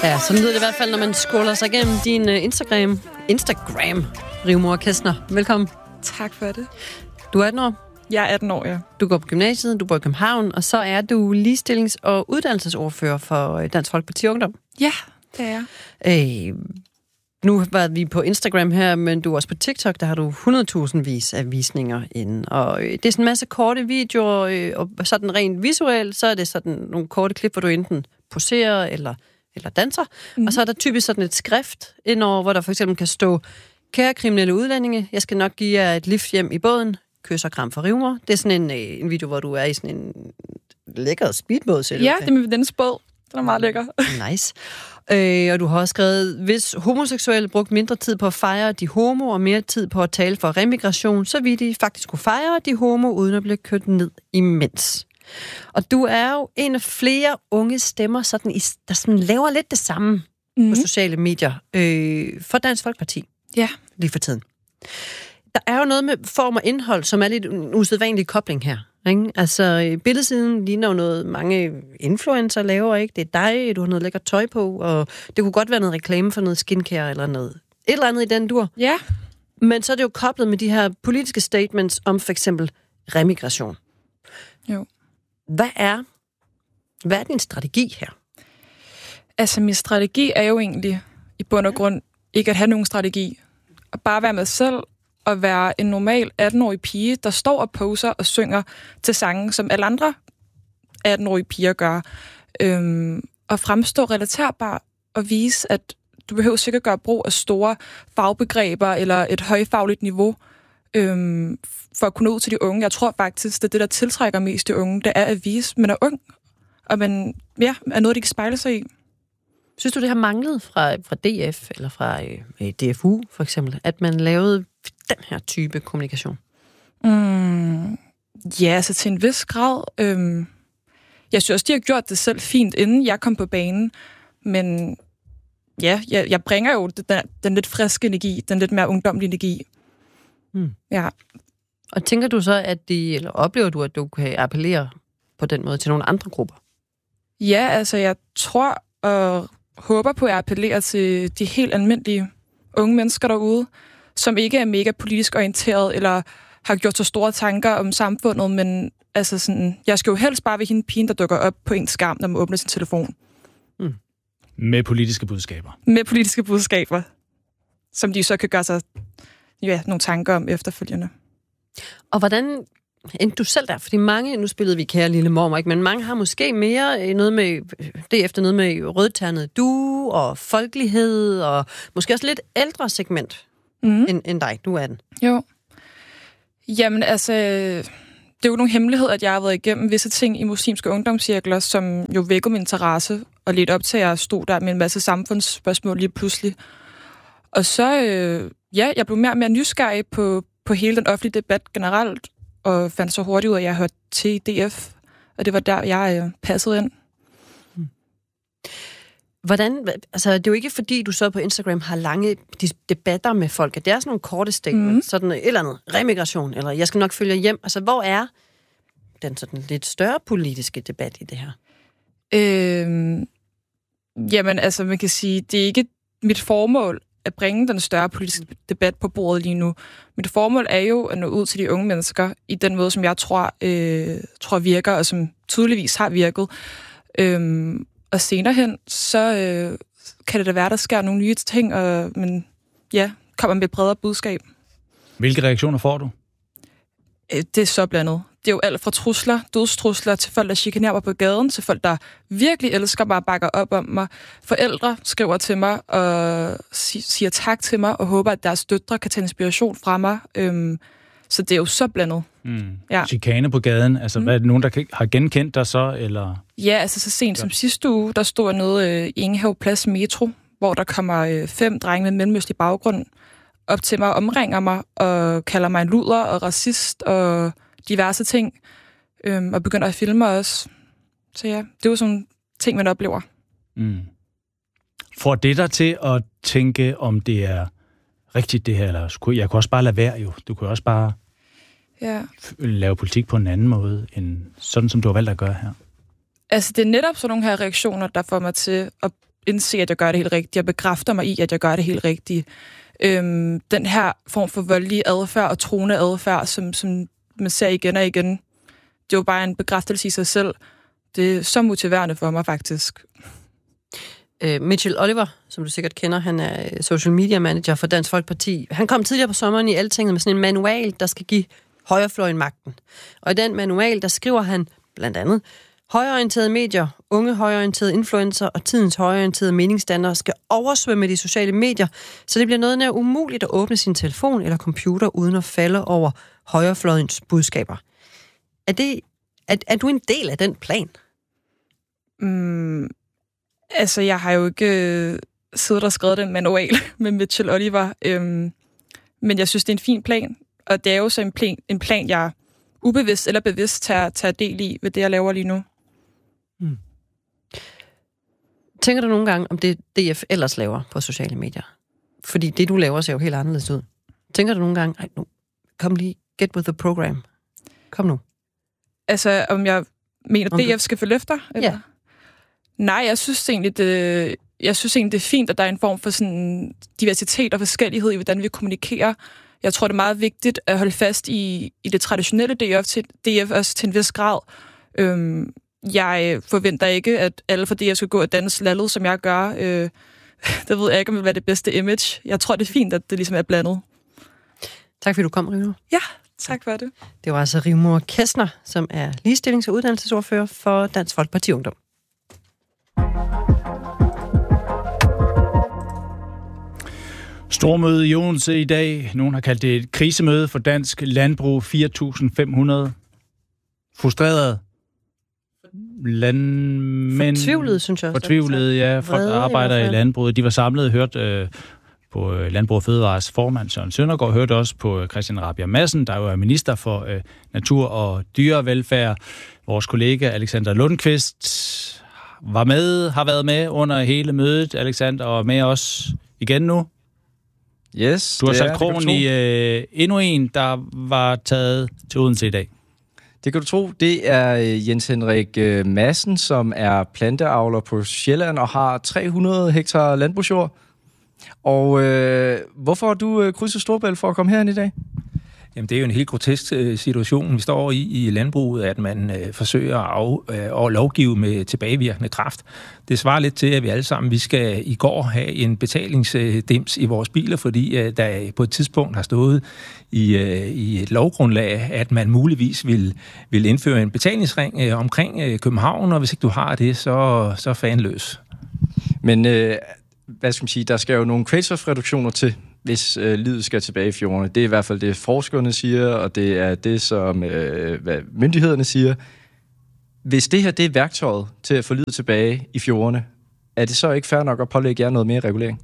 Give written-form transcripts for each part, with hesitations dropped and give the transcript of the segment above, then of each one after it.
Ja, sådan lyder det i hvert fald, når man scroller sig igennem din Instagram, Rigmor Kestner. Velkommen. Tak for det. Du er 18 år. Jeg er 18 år, ja. Du går på gymnasiet, du bor i København, og så er du ligestillings- og uddannelsesordfører for Dansk Folkeparti Ungdom. Ja, det er jeg. Nu var vi på Instagram her, men du er også på TikTok, der har du 100.000 vis af visninger inde. Og det er sådan en masse korte videoer, og sådan rent visuelt, så er det sådan nogle korte klip, hvor du enten poserer eller danser. Og så er der typisk sådan et skrift indover, hvor der for eksempel kan stå: kære kriminelle udlændinge, jeg skal nok give jer et lift hjem i båden. Kys og kram for Rigmor. Det er sådan en video, hvor du er i sådan en lækker speedbåd. Ja, det er med dens båd. Den er meget lækker. Nice. Og du har også skrevet: hvis homoseksuelle brugte mindre tid på at fejre de homo og mere tid på at tale for remigration, så ville de faktisk kunne fejre de homo, uden at blive kørt ned imens. Og du er jo en af flere unge stemmer, der sådan laver lidt det samme på sociale medier for Dansk Folkeparti. Ja. Lige for tiden. Der er jo noget med form og indhold, som er lidt en usædvanlig kobling her. Ikke? Altså, billedsiden ligner jo noget, mange influencer laver, ikke? Det er dig, du har noget lækkert tøj på, og det kunne godt være noget reklame for noget skincare eller noget. Et eller andet i den dur. Ja. Men så er det jo koblet med de her politiske statements om for eksempel remigration. Jo. Hvad er din strategi her? Altså, min strategi er jo egentlig i bund og grund ikke at have nogen strategi. Og bare være med selv og være en normal 18-årig pige, der står og poser og synger til sange, som alle andre 18-årige piger gør. Og fremstå relaterbar og vise, at du behøver sikkert gøre brug af store fagbegreber eller et højfagligt niveau for at kunne nå ud til de unge. Jeg tror faktisk, det er det, der tiltrækker mest de unge, det er at vise, at man er ung, og man er noget, de kan spejle sig i. Synes du, det har manglet fra DF eller fra DFU for eksempel, at man lavede den her type kommunikation? Ja, altså til en vis grad. Jeg synes også, de har gjort det selv fint, inden jeg kom på banen. Men ja, jeg bringer jo den lidt friske energi, den lidt mere ungdomlige energi. Ja. Og tænker du så, eller oplever du, at du kan appellere på den måde til nogle andre grupper? Ja, altså jeg tror og håber på, at jeg appellerer til de helt almindelige unge mennesker derude, som ikke er mega politisk orienteret eller har gjort så store tanker om samfundet, men altså sådan, jeg skal jo helst bare være hende pigen, der dukker op på en skærm, når man åbner sin telefon. Med politiske budskaber. Med politiske budskaber, som de så kan gøre sig nogle tanker om efterfølgende. Og hvordan endte du selv der? Fordi mange, nu spillede vi Kære Lille Mormor, ikke? Men mange har måske mere noget med rødternet du og folkelighed, og måske også lidt ældre segment end dig. Du er den. Jo. Jamen altså, det er jo nogen hemmelighed, at jeg har været igennem visse ting i muslimske ungdomscirkler, som jo vækkede min interesse, og lidt op til, at jeg stod der med en masse samfundsspørgsmål lige pludselig. Og så, jeg blev mere og mere nysgerrig på hele den offentlige debat generelt, og fandt så hurtigt ud, at jeg hørte til DF, og det var der, jeg passede ind. Hvordan, altså det er jo ikke fordi, du så på Instagram har lange debatter med folk, det er sådan nogle korte statements, sådan et eller andet, remigration, eller jeg skal nok følge hjem. Altså, hvor er den sådan lidt større politiske debat i det her? Jamen, altså man kan sige, det er ikke mit formål at bringe den større politiske debat på bordet lige nu. Mit formål er jo at nå ud til de unge mennesker i den måde, som jeg tror virker, og som tydeligvis har virket. Og senere hen, så kan det da være, der sker nogle nye ting, men ja, kommer med et bredere budskab. Hvilke reaktioner får du? Det er så blandet. Det er jo alt fra trusler, dødstrusler, til folk, der chikanerer mig på gaden, til folk, der virkelig elsker mig og bakker op om mig. Forældre skriver til mig og siger tak til mig, og håber, at deres døtre kan tage inspiration fra mig. Så det er jo så blandet. Ja. Chikane på gaden, altså hvad er det nogen, der har genkendt dig så, eller? Ja, altså så sent som sidste uge, der stod jeg nede i Ingehave Plads Metro, hvor der kommer 5 drenge med mellemøstlig baggrund op til mig, omringer mig og kalder mig en luder og racist og diverse ting, og begynder at filme os. Så ja, det er jo sådan ting, man oplever. Får det dig til at tænke, om det er rigtigt det her, eller jeg kunne også bare lade være jo. Du kunne også bare lave politik på en anden måde, end sådan som du har valgt at gøre her. Altså, det er netop sådan nogle her reaktioner, der får mig til at indse, at jeg gør det helt rigtigt. Jeg bekræfter mig i, at jeg gør det helt rigtigt. Den her form for voldelig adfærd og truende adfærd, som man ser igen og igen, det er jo bare en bekræftelse i sig selv. Det er så motiverende for mig, faktisk. Mitchell Oliver, som du sikkert kender, han er social media manager for Dansk Folkeparti. Han kom tidligere på sommeren i Altinget med sådan en manual, der skal give højrefløjen magten. Og i den manual, der skriver han blandt andet, højreorienterede medier, unge højreorienterede influencer og tidens højreorienterede meningsdannere skal oversvømme de sociale medier, så det bliver noget nær umuligt at åbne sin telefon eller computer uden at falde over højrefløjens budskaber. Er du en del af den plan? Altså, jeg har jo ikke siddet og skrevet den manual med Mitchell Oliver, men jeg synes, det er en fin plan, og det er jo så en plan, jeg ubevidst eller bevidst tager del i ved det, jeg laver lige nu. Tænker du nogle gange om det, DF ellers laver på sociale medier? Fordi det, du laver, ser jo helt anderledes ud. Tænker du nogle gange, kom lige, get with the program. Kom nu. Altså, om jeg mener, DF skal følge efter? Eller? Ja. Nej, jeg synes egentlig, det er fint, at der er en form for sådan diversitet og forskellighed i, hvordan vi kommunikerer. Jeg tror, det er meget vigtigt at holde fast i det traditionelle DF også til en vis grad. Jeg forventer ikke, at alle fra DF skal gå og danse lallet, som jeg gør. Det ved jeg ikke, om det vil være det bedste image. Jeg tror, det er fint, at det ligesom er blandet. Tak fordi du kom, Rigmor. Ja, tak for det. Det var altså Rigmor Kestner, som er ligestillings- og uddannelsesordfører for Dansk Folkeparti Ungdom. Stormøde i Odense i dag. Nogen har kaldt det et krisemøde for dansk landbrug. 4.500 frustrerede landmænd. Fortvivlede, synes jeg. Fortvivlede, ja. Folk, der arbejder i landbruget. De var samlet og hørte på Landbrug og Fødevares formand Søren Søndergaard, hørte også på Christian Rabjerg Madsen, der jo er minister for natur og dyrevelfærd. Vores kollega Alexander Lundqvist har været med under hele mødet. Alexander, og med os igen nu. Yes, du har sat krogen i endnu en, der var taget til Odense i dag. Det kan du tro. Det er Jens Henrik Madsen, som er planteavler på Sjælland og har 300 hektar landbrugsjord. Og hvorfor har du krydset Storebælt for at komme herind i dag? Jamen, det er jo en helt grotesk situation, vi står i landbruget, at man forsøger at lovgive med tilbagevirkende kraft. Det svarer lidt til, at vi alle sammen vi skal i går have en betalingsdims i vores biler, fordi der på et tidspunkt har stået i et lovgrundlag, at man muligvis vil indføre en betalingsring omkring København, og hvis ikke du har det, så fanløs. Men hvad skal man sige, der skal jo nogle kvælstofreduktioner til, hvis livet skal tilbage i fjordene. Det er i hvert fald det, forskerne siger, og det er det, som hvad myndighederne siger. Hvis det her det er værktøjet til at få livet tilbage i fjordene, er det så ikke fair nok at pålægge jer noget mere regulering?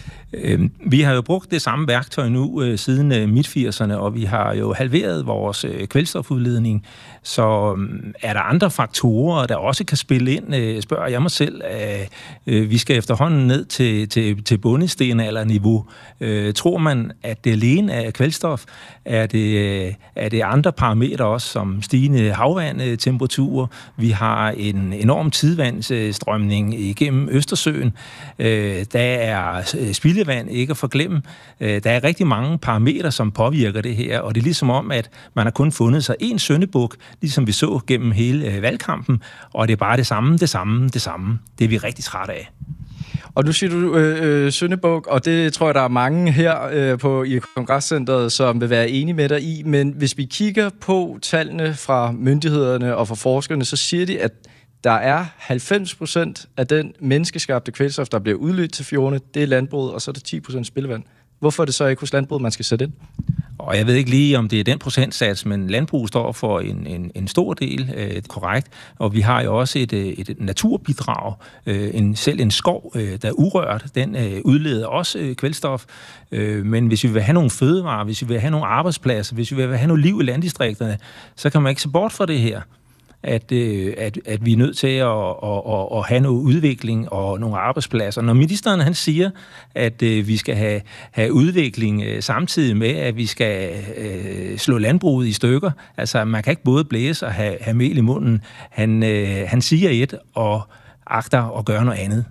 Vi har jo brugt det samme værktøj nu siden midt-80'erne, og vi har jo halveret vores kvælstofudledning. Så er der andre faktorer, der også kan spille ind, spørger jeg mig selv. Vi skal efterhånden ned til bundesten eller niveau. Tror man, at det alene er kvælstof? Er det andre parametre også, som stigende havvand, temperaturer? Vi har en enorm tidevandsstrømning igennem Østersøen. Der er spildevand, ikke at forglemme. Der er rigtig mange parametre, som påvirker det her, og det er ligesom om, at man har kun fundet sig én syndebuk, ligesom vi så gennem hele valgkampen, og det er bare det samme. Det er vi rigtig trætte af. Og nu siger du syndebuk, og det tror jeg, der er mange her i Kongrescenteret, som vil være enige med dig i, men hvis vi kigger på tallene fra myndighederne og fra forskerne, så siger de, at der er 90% af den menneskeskabte kvælstof, der bliver udledt til fjordene, det er landbruget, og så er det 10% spildevand. Hvorfor er det så ikke hos landbruget, man skal sætte ind? Og jeg ved ikke lige, om det er den procentsats, men landbrug står for en stor del, korrekt. Og vi har jo også et naturbidrag. Selv en skov, der er urørt, den udleder også kvælstof. Men hvis vi vil have nogle fødevarer, hvis vi vil have nogle arbejdspladser, hvis vi vil have noget liv i landdistrikterne, så kan man ikke se bort fra det her. At vi er nødt til at have noget udvikling og nogle arbejdspladser. Når ministeren han siger, at vi skal have udvikling samtidig med, at vi skal slå landbruget i stykker, altså man kan ikke både blæse og have mel i munden. Han siger et og agter at gøre noget andet.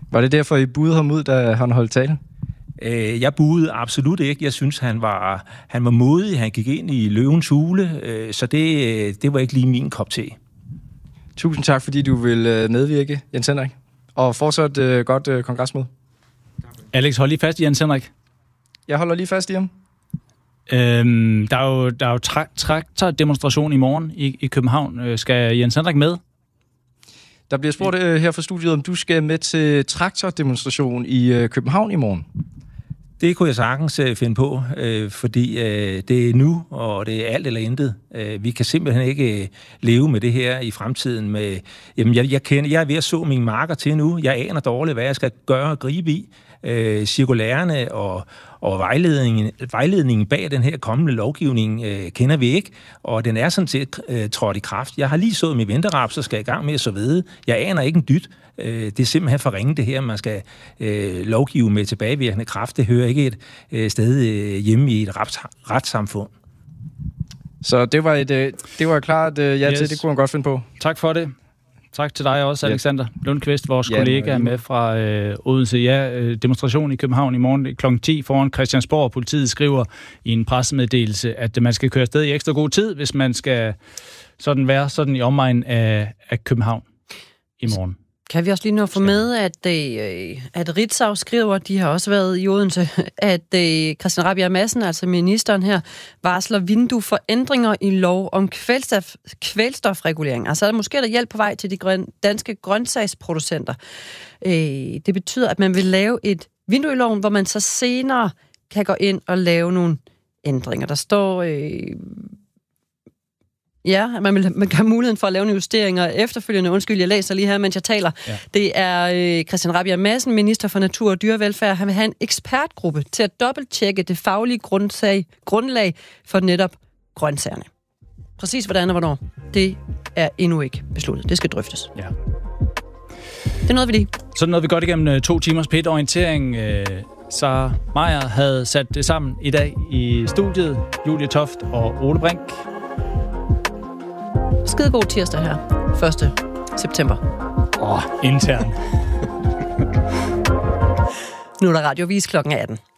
Var det derfor, I buede ham ud, da han holdt tale? Jeg buede absolut ikke. Jeg synes, han var modig. Han gik ind i løvens hule, så det var ikke lige min kop te. Tusind tak, fordi du vil medvirke, Jens Henrik. Og fortsat godt kongresmøde. Alex, hold lige fast i Jens Henrik. Jeg holder lige fast i ham. Der er jo traktordemonstration i morgen i København. Skal Jens Henrik med? Der bliver spurgt her fra studiet, om du skal med til traktordemonstration i København i morgen. Det kunne jeg sagtens finde på, fordi det er nu, og det er alt eller intet. Vi kan simpelthen ikke leve med det her i fremtiden. Jeg er ved at så mine marker til nu. Jeg aner dårligt, hvad jeg skal gøre og gribe i. Cirkulærerne og vejledningen bag den her kommende lovgivning kender vi ikke, og den er sådan set trådt i kraft. Jeg har lige sået med vinterrap, så skal jeg i gang med at så vide. Jeg aner ikke en dyt. Det er simpelthen for ringe det her, man skal lovgive med tilbagevirkende kraft. Det hører ikke et sted hjemme i et retssamfund. Så det var klart ja til, det kunne man godt finde på. Tak for det. Tak til dig også, Alexander Lundqvist, vores kollega med fra Odense. Ja, demonstration i København i morgen kl. 10 foran Christiansborg. Politiet skriver i en pressemeddelelse, at man skal køre afsted i ekstra god tid, hvis man skal være i omegn af København i morgen. Kan vi også lige nå at få med, at Ritzau skriver, de har også været i Odense, at Christian Rabjerg Madsen, altså ministeren her, varsler vindue for ændringer i lov om kvælstofregulering. Altså er der måske hjælp på vej til de danske grøntsagsproducenter. Det betyder, at man vil lave et vindue i loven, hvor man så senere kan gå ind og lave nogle ændringer. Der står... Ja, man kan have muligheden for at lave nogle justeringer efterfølgende. Undskyld, jeg læser lige her, mens jeg taler. Ja. Det er Christian Rabjerg Madsen, minister for natur og dyrevelfærd. Han vil have en ekspertgruppe til at dobbelttjekke det faglige grundlag for netop grøntsagerne. Præcis hvordan og hvornår, det er endnu ikke besluttet. Det skal drøftes. Ja. Det nåede vi lige. Så nåede vi godt igennem 2 timers P1-orientering. Så Maja havde sat det sammen i dag i studiet. Julie Toft og Ole Brink. Skide god tirsdag her. 1. september. Intern. Nu er der radiovis klokken 18.